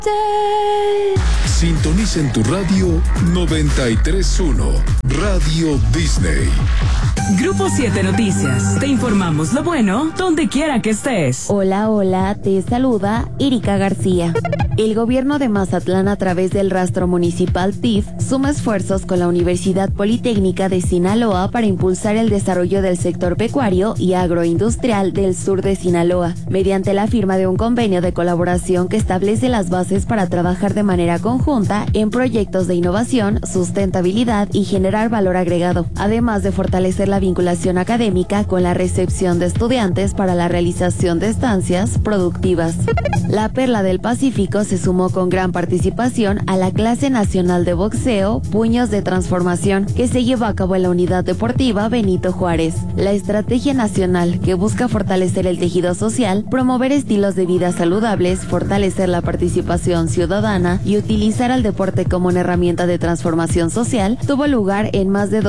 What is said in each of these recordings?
Sintoniza en tu radio 93.1 Radio Disney. Grupo 7 Noticias. Te informamos lo bueno donde quiera que estés. Hola, te saluda Erika García. El gobierno de Mazatlán, a través del rastro municipal TIF, suma esfuerzos con la Universidad Politécnica de Sinaloa para impulsar el desarrollo del sector pecuario y agroindustrial del sur de Sinaloa, mediante la firma de un convenio de colaboración que establece las bases para trabajar de manera conjunta en proyectos de innovación, sustentabilidad y generar valor agregado, además de fortalecer la vinculación académica con la recepción de estudiantes para la realización de estancias productivas. La Perla del Pacífico se sumó con gran participación a la clase nacional de boxeo Puños de Transformación, que se llevó a cabo en la unidad deportiva Benito Juárez. La estrategia nacional, que busca fortalecer el tejido social, promover estilos de vida saludables, fortalecer la participación ciudadana y utilizar al deporte como una herramienta de transformación social, tuvo lugar en más de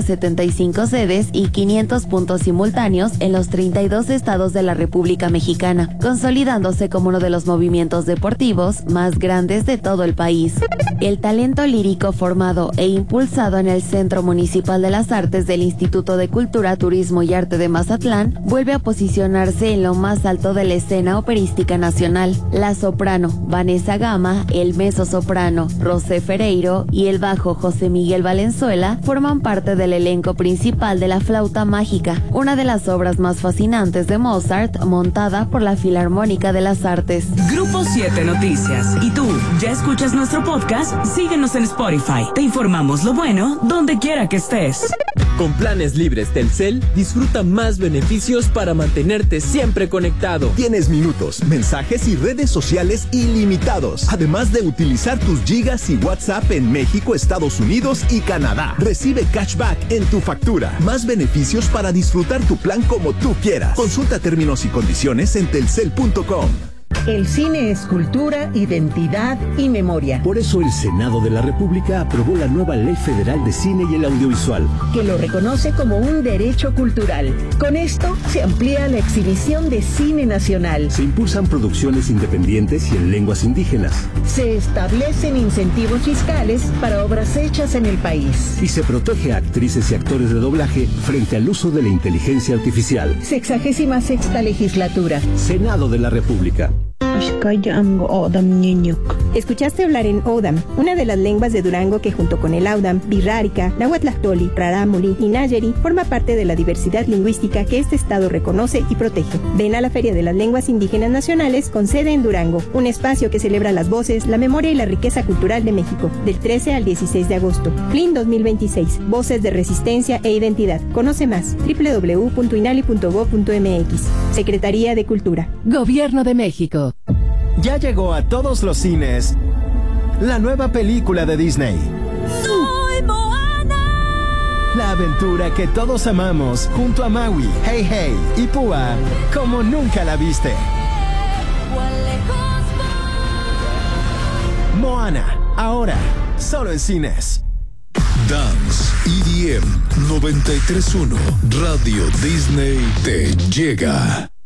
275 sedes y 500 puntos simultáneos en los 32 estados de la República Mexicana, consolidándose como uno de los movimientos deportivos más grandes de todo el país. El talento lírico formado e impulsado en el Centro Municipal de las Artes del Instituto de Cultura, Turismo y Arte de Mazatlán vuelve a posicionarse en lo más alto de la escena operística nacional. La soprano Vanessa Gama, el mezzosoprano José Ferreiro y el bajo José Miguel Valenzuela forman parte del elenco principal de La Flauta Mágica, una de las obras más fascinantes de Mozart, montada por la Filarmónica de las Artes. Grupo 7 Noticias. ¿Y tú, ya escuchas nuestro podcast? Síguenos en Spotify. Te informamos lo bueno donde quiera que estés. Con planes libres Telcel, disfruta más beneficios para mantenerte siempre conectado. Tienes minutos, mensajes y redes sociales ilimitados, además de utilizar tus gigas y WhatsApp en México, Estados Unidos y Canadá. Recibe cashback en tu factura. Más beneficios para disfrutar tu plan como tú quieras. Consulta términos y condiciones en telcel.com. El cine es cultura, identidad y memoria. Por eso el Senado de la República aprobó la nueva Ley Federal de Cine y el Audiovisual, que lo reconoce como un derecho cultural. Con esto se amplía la exhibición de cine nacional. Se impulsan producciones independientes y en lenguas indígenas. Se establecen incentivos fiscales para obras hechas en el país. Y se protege a actrices y actores de doblaje frente al uso de la inteligencia artificial. 66ª legislatura. Senado de la República. Escuchaste hablar en Odam, una de las lenguas de Durango que junto con el Audam, Birrárica, Nahuatlahtoli, Rarámuri y Nayeri forma parte de la diversidad lingüística que este estado reconoce y protege. Ven a la Feria de las Lenguas Indígenas Nacionales con sede en Durango, un espacio que celebra las voces, la memoria y la riqueza cultural de México, del 13 al 16 de agosto. FLIN 2026, Voces de Resistencia e Identidad. Conoce más, www.inali.gov.mx. Secretaría de Cultura. Gobierno de México. Ya llegó a todos los cines la nueva película de Disney. ¡Soy Moana! La aventura que todos amamos junto a Maui, Hey Hey y Púa como nunca la viste. Moana, ahora, solo en cines. Dance EDM 93.1 Radio Disney te llega.